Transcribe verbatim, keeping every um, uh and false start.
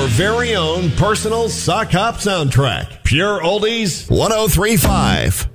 your very own personal sock hop soundtrack. Pure Oldies one oh three point five.